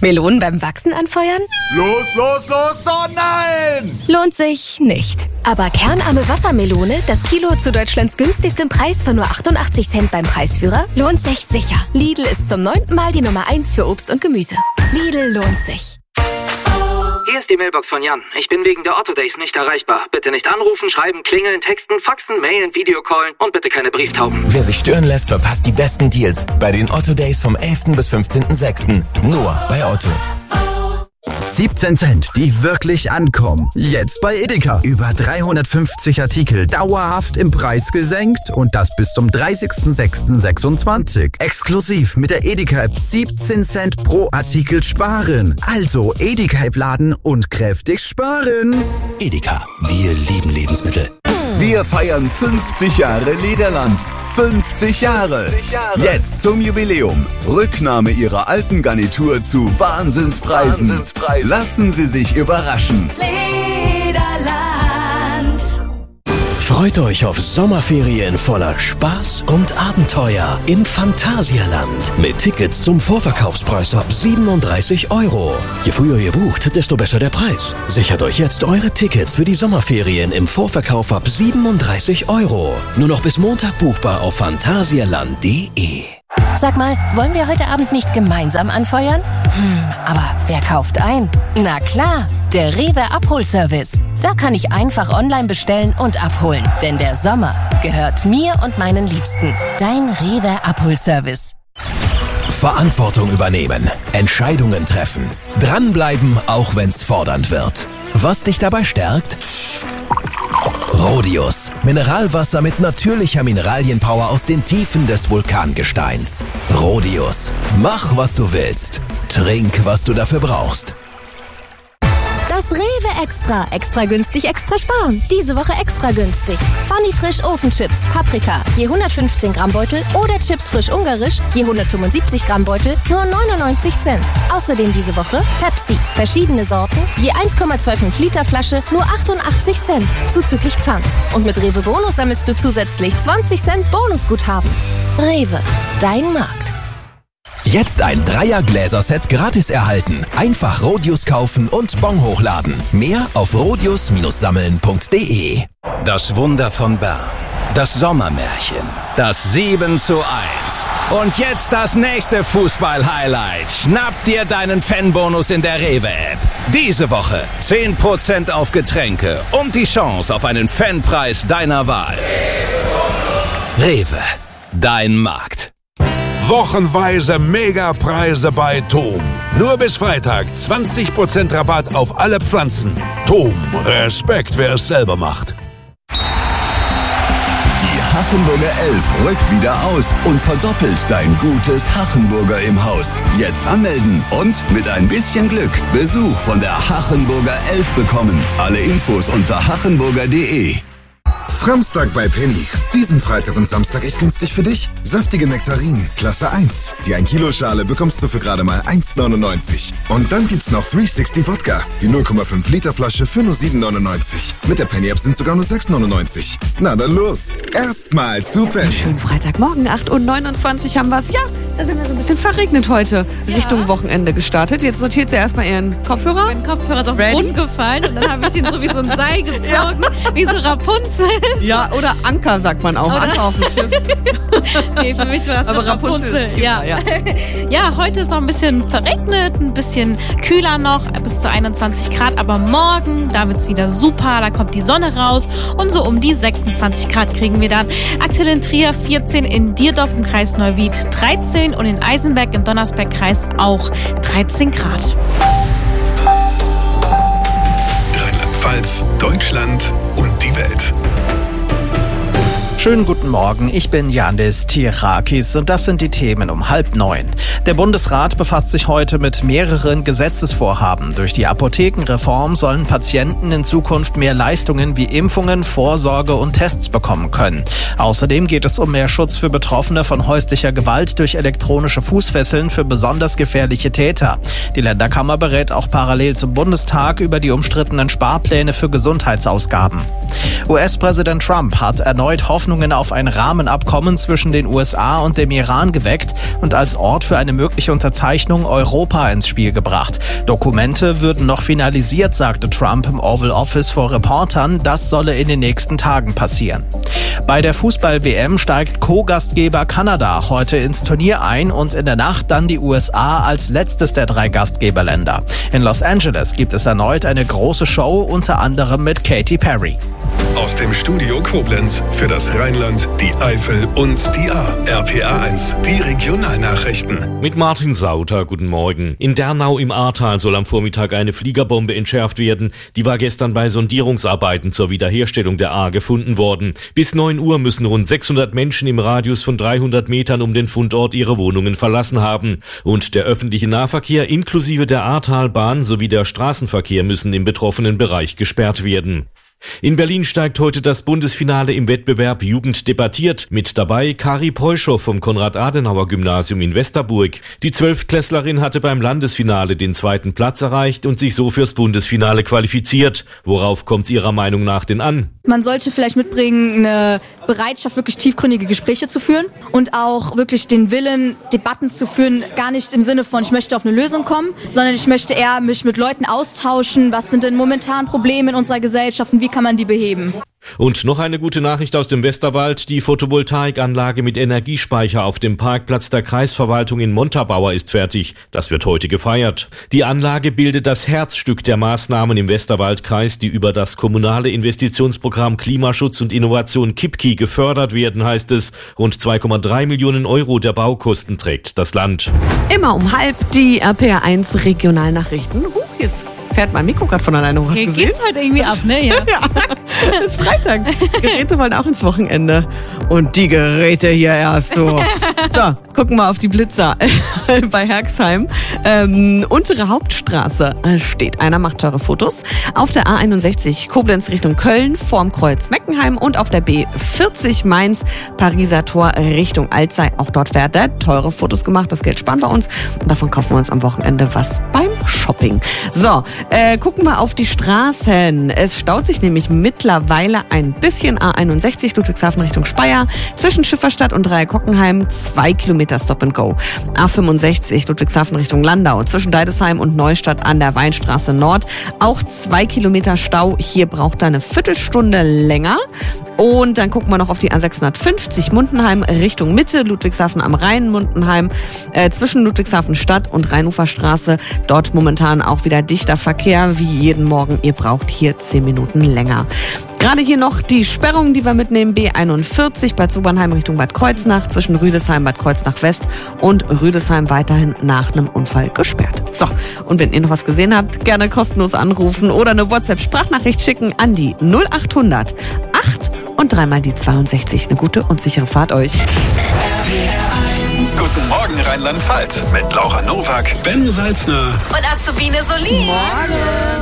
Melonen beim Wachsen anfeuern? Los, oh nein! Lohnt sich nicht. Aber kernarme Wassermelone, das Kilo zu Deutschlands günstigstem Preis von nur 88 Cent beim Preisführer, lohnt sich sicher. Lidl ist zum 9. Mal die Nummer 1 für Obst und Gemüse. Lidl lohnt sich. Hier ist die Mailbox von Jan. Ich bin wegen der Otto Days nicht erreichbar. Bitte nicht anrufen, schreiben, klingeln, texten, faxen, mailen, Videocallen und bitte keine Brieftauben. Wer sich stören lässt, verpasst die besten Deals bei den Otto Days vom 11. bis 15.06. Nur bei Otto. 17 Cent, die wirklich ankommen. Jetzt bei Edeka. Über 350 Artikel dauerhaft im Preis gesenkt und das bis zum 30.06.26. Exklusiv mit der Edeka-App 17 Cent pro Artikel sparen. Also Edeka-App laden und kräftig sparen. Edeka, wir lieben Lebensmittel. Wir feiern 50 Jahre Lederland. 50 Jahre. Jetzt zum Jubiläum. Rücknahme Ihrer alten Garnitur zu Wahnsinnspreisen. Lassen Sie sich überraschen. Lederland. Freut euch auf Sommerferien voller Spaß und Abenteuer im Phantasialand. Mit Tickets zum Vorverkaufspreis ab 37 €. Je früher ihr bucht, desto besser der Preis. Sichert euch jetzt eure Tickets für die Sommerferien im Vorverkauf ab 37 €. Nur noch bis Montag buchbar auf phantasialand.de. Sag mal, wollen wir heute Abend nicht gemeinsam anfeuern? Aber wer kauft ein? Na klar, der Rewe Abholservice. Da kann ich einfach online bestellen und abholen. Denn der Sommer gehört mir und meinen Liebsten. Dein Rewe Abholservice. Verantwortung übernehmen, Entscheidungen treffen, dranbleiben, auch wenn's fordernd wird. Was dich dabei stärkt? Rhodius. Mineralwasser mit natürlicher Mineralienpower aus den Tiefen des Vulkangesteins. Rhodius. Mach, was du willst. Trink, was du dafür brauchst. Das Rewe Extra. Extra günstig, extra sparen. Diese Woche extra günstig. Funny Frisch Ofenchips, Paprika, je 115 Gramm Beutel oder Chips frisch ungarisch, je 175 Gramm Beutel, nur 99 Cent. Außerdem diese Woche Pepsi, verschiedene Sorten, je 1,25 Liter Flasche, nur 88 Cent, zuzüglich Pfand. Und mit Rewe Bonus sammelst du zusätzlich 20 Cent Bonusguthaben. Rewe, dein Markt. Jetzt ein Dreier-Gläserset gratis erhalten. Einfach Rhodius kaufen und Bon hochladen. Mehr auf rhodius-sammeln.de. Das Wunder von Bern. Das Sommermärchen. Das 7:1. Und jetzt das nächste Fußball-Highlight. Schnapp dir deinen Fanbonus in der Rewe-App. Diese Woche 10% auf Getränke und die Chance auf einen Fanpreis deiner Wahl. Rewe, dein Markt. Wochenweise Megapreise bei TOM. Nur bis Freitag 20% Rabatt auf alle Pflanzen. TOM, Respekt, wer es selber macht. Die Hachenburger 11 rückt wieder aus und verdoppelt dein gutes Hachenburger im Haus. Jetzt anmelden und mit ein bisschen Glück Besuch von der Hachenburger 11 bekommen. Alle Infos unter hachenburger.de. Samstag bei Penny. Diesen Freitag und Samstag echt günstig für dich. Saftige Nektarinen, Klasse 1. Die 1 Kilo Schale bekommst du für gerade mal 1,99. Und dann gibt's noch 360 Wodka. Die 0,5 Liter Flasche für nur 7,99. Mit der Penny App sind sogar nur 6,99. Na dann los. Erstmal zu Penny. Schönen Freitagmorgen, 8:29 Uhr haben wir's. Ja, da sind wir so ein bisschen verregnet heute. Ja. Richtung Wochenende gestartet. Jetzt sortiert sie erstmal ihren Kopfhörer. Mein Kopfhörer ist auf den Boden gefallen und dann habe ich den so wie so ein Seil gezogen. Wie so Rapunzel. Ja, oder Anker sagt man auch. Oder? Anker auf dem Schiff. Nee, für mich war das aber Rapunzel. Ja. Ja, heute ist noch ein bisschen verregnet, ein bisschen kühler noch, bis zu 21 Grad. Aber morgen, da wird's wieder super, da kommt die Sonne raus. Und so um die 26 Grad kriegen wir dann. Aktuell in Trier 14, in Dierdorf im Kreis Neuwied 13 und in Eisenberg im Donnersberg-Kreis auch 13 Grad. Rheinland-Pfalz, Deutschland und die Welt. Schönen guten Morgen, ich bin Yandis Tirakis und das sind die Themen um 8:30. Der Bundesrat befasst sich heute mit mehreren Gesetzesvorhaben. Durch die Apothekenreform sollen Patienten in Zukunft mehr Leistungen wie Impfungen, Vorsorge und Tests bekommen können. Außerdem geht es um mehr Schutz für Betroffene von häuslicher Gewalt durch elektronische Fußfesseln für besonders gefährliche Täter. Die Länderkammer berät auch parallel zum Bundestag über die umstrittenen Sparpläne für Gesundheitsausgaben. US-Präsident Trump hat erneut Hoffnungen auf ein Rahmenabkommen zwischen den USA und dem Iran geweckt und als Ort für eine eine mögliche Unterzeichnung Europa ins Spiel gebracht. Dokumente würden noch finalisiert, sagte Trump im Oval Office vor Reportern. Das solle in den nächsten Tagen passieren. Bei der Fußball-WM steigt Co-Gastgeber Kanada heute ins Turnier ein und in der Nacht dann die USA als letztes der 3 Gastgeberländer. In Los Angeles gibt es erneut eine große Show, unter anderem mit Katy Perry. Aus dem Studio Koblenz für das Rheinland, die Eifel und die A. RPA1, die Regionalnachrichten. Mit Martin Sauter, guten Morgen. In Dernau im Ahrtal soll am Vormittag eine Fliegerbombe entschärft werden. Die war gestern bei Sondierungsarbeiten zur Wiederherstellung der A gefunden worden. Bis 9 Uhr müssen rund 600 Menschen im Radius von 300 Metern um den Fundort ihre Wohnungen verlassen haben. Und der öffentliche Nahverkehr inklusive der Ahrtalbahn sowie der Straßenverkehr müssen im betroffenen Bereich gesperrt werden. In Berlin steigt heute das Bundesfinale im Wettbewerb Jugend debattiert. Mit dabei Kari Peuschow vom Konrad-Adenauer-Gymnasium in Westerburg. Die 12-Klässlerin hatte beim Landesfinale den 2. Platz erreicht und sich so fürs Bundesfinale qualifiziert. Worauf kommt es Ihrer Meinung nach denn an? Man sollte vielleicht mitbringen, eine Bereitschaft, wirklich tiefgründige Gespräche zu führen und auch wirklich den Willen, Debatten zu führen, gar nicht im Sinne von, ich möchte auf eine Lösung kommen, sondern ich möchte eher mich mit Leuten austauschen. Was sind denn momentan Probleme in unserer Gesellschaft und wie kann man die beheben? Und noch eine gute Nachricht aus dem Westerwald. Die Photovoltaikanlage mit Energiespeicher auf dem Parkplatz der Kreisverwaltung in Montabaur ist fertig. Das wird heute gefeiert. Die Anlage bildet das Herzstück der Maßnahmen im Westerwaldkreis, die über das kommunale Investitionsprogramm Klimaschutz und Innovation KIPKI gefördert werden, heißt es. Rund 2,3 Millionen Euro der Baukosten trägt das Land. Immer um 12:30 die RPA1 Regionalnachrichten. Jetzt fährt mein Mikro gerade von alleine hoch. Hast du gesehen? Geht's heute irgendwie ab, ne? Ja. Ja, es ist Freitag. Geräte wollen auch ins Wochenende. Und die Geräte hier erst so. So, gucken wir auf die Blitzer bei Herxheim. Untere Hauptstraße steht einer, macht teure Fotos. Auf der A61 Koblenz Richtung Köln vorm Kreuz Meckenheim und auf der B40 Mainz Pariser Tor Richtung Alzey. Auch dort werden teure Fotos gemacht. Das Geld sparen wir uns. Und davon kaufen wir uns am Wochenende was beim Shopping. So, gucken wir auf die Straßen. Es staut sich nämlich mittlerweile ein bisschen. A61 Ludwigshafen Richtung Speyer zwischen Schifferstadt und Dreieckockenheim 2 Kilometer Stop and Go. A65 Ludwigshafen Richtung Landau zwischen Deidesheim und Neustadt an der Weinstraße Nord auch 2 Kilometer Stau. Hier braucht er eine Viertelstunde länger. Und dann gucken wir noch auf die A650 Mundenheim Richtung Mitte, Ludwigshafen am Rhein, Mundenheim zwischen Ludwigshafen Stadt und Rheinuferstraße. Dort momentan auch wieder dichter Verkehr wie jeden Morgen. Ihr braucht hier 10 Minuten länger. Gerade hier noch die Sperrung, die wir mitnehmen. B41 Bad Sobernheim Richtung Bad Kreuznach zwischen Rüdesheim, Bad Kreuznach West und Rüdesheim weiterhin nach einem Unfall gesperrt. So, und wenn ihr noch was gesehen habt, gerne kostenlos anrufen oder eine WhatsApp-Sprachnachricht schicken an die 0800 8 und 3 die 62. Eine gute und sichere Fahrt euch. Guten Morgen Rheinland-Pfalz mit Laura Nowak, Ben Salzner und Azubine Solin. Morgen.